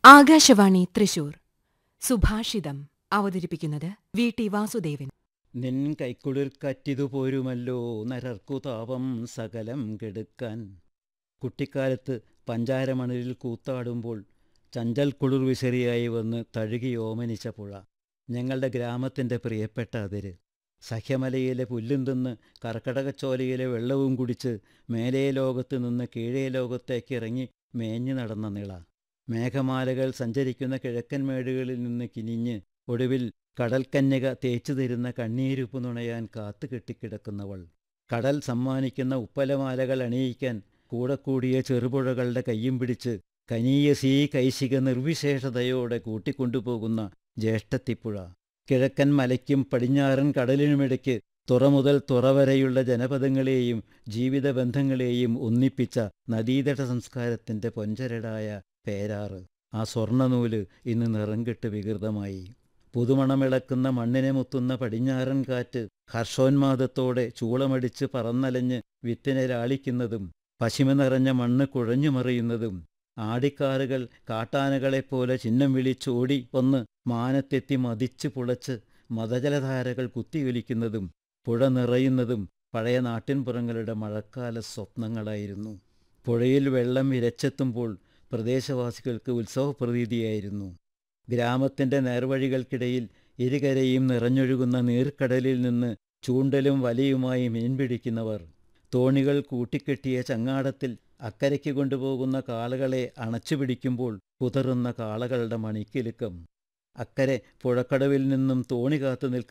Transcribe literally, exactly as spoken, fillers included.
ആകാശവാണി തൃശൂർ സുഭാഷിതം അവതരിപ്പിക്കുന്നത് V T Vasudevan. നിൻ കൈക്കുളിർ കറ്റിതു പോരുമല്ലോ നരർക്കു താപം സകലം കെടുക്കാൻ. കുട്ടിക്കാലത്ത് പഞ്ചാരമണലിൽ കൂത്താടുമ്പോൾ ചഞ്ചൽ കുളിർ വിശറിയായി വന്ന് തഴുകി ഓമനിച്ച പുഴ ഞങ്ങളുടെ ഗ്രാമത്തിൻ്റെ പ്രിയപ്പെട്ട അതിര്. സഹ്യമലയിലെ പുല്ലും തിന്ന് കർക്കടകച്ചോലയിലെ വെള്ളവും കുടിച്ച് മേലേ ലോകത്ത് നിന്ന് കീഴേ ലോകത്തേക്ക് ഇറങ്ങി മേഞ്ഞു നടന്ന നിള. മേഘമാലകൾ സഞ്ചരിക്കുന്ന കിഴക്കൻ മേടുകളിൽ നിന്ന് കിനിഞ്ഞ് ഒടുവിൽ കടൽക്കന്യക തേച്ചു തരുന്ന കണ്ണീരുപ്പ് നുണയാൻ കാത്തു കെട്ടിക്കിടക്കുന്നവൾ. കടൽ സമ്മാനിക്കുന്ന ഉപ്പലമാലകൾ അണിയിക്കാൻ കൂടെ കൂടിയ ചെറുപുഴകളുടെ കയ്യും പിടിച്ച് കനീയസീ കൈശിക നിർവിശേഷതയോടെ കൂട്ടിക്കൊണ്ടുപോകുന്ന ജ്യേഷ്ഠത്തിപ്പുഴ. കിഴക്കൻ മലയ്ക്കും പടിഞ്ഞാറൻ കടലിനുമിടയ്ക്ക് തുറ മുതൽ തുറ വരെയുള്ള ജനപദങ്ങളെയും ജീവിതബന്ധങ്ങളെയും ഒന്നിപ്പിച്ച നദീതട സംസ്കാരത്തിൻ്റെ പൊൻചരടായ പേരാറ്. ആ സ്വർണ്ണനൂല് ഇന്ന് നിറം കെട്ട് വികൃതമായി. പുതുമണമിളക്കുന്ന മണ്ണിനെ മുത്തുന്ന പടിഞ്ഞാറൻ കാറ്റ് ഹർഷോന്മാദത്തോടെ ചൂളമടിച്ച് പറന്നലഞ്ഞ് വിത്തിനെ ലാളിക്കുന്നതും പശിമ നിറഞ്ഞ മണ്ണ് കുഴഞ്ഞുമറിയുന്നതും ആടിക്കാറുകൾ കാട്ടാനകളെപ്പോലെ ചിഹ്നം വിളിച്ചോടി വന്ന് മാനത്തെത്തി മതിച്ച് പുളച്ച് മതജലധാരകൾ കുത്തിയൊലിക്കുന്നതും പുഴ നിറയുന്നതും പഴയ നാട്ടിൻപുറങ്ങളുടെ മഴക്കാല സ്വപ്നങ്ങളായിരുന്നു. പുഴയിൽ വെള്ളം ഇരച്ചെത്തുമ്പോൾ പ്രദേശവാസികൾക്ക് ഉത്സവപ്രതീതിയായിരുന്നു. ഗ്രാമത്തിൻ്റെ നേർവഴികൾക്കിടയിൽ ഇരുകരയും നിറഞ്ഞൊഴുകുന്ന നീർക്കടലിൽ നിന്ന് ചൂണ്ടലും വലയുമായി മീൻ പിടിക്കുന്നവർ, തോണികൾ കൂട്ടിക്കെട്ടിയ ചങ്ങാടത്തിൽ അക്കരയ്ക്ക് കൊണ്ടുപോകുന്ന കാളകളെ അണച്ചുപിടിക്കുമ്പോൾ കുതറുന്ന കാളകളുടെ മണിക്കിലുക്കം, അക്കരെ പുഴക്കടവിൽ നിന്നും തോണി കാത്തു നിൽക്കുന്ന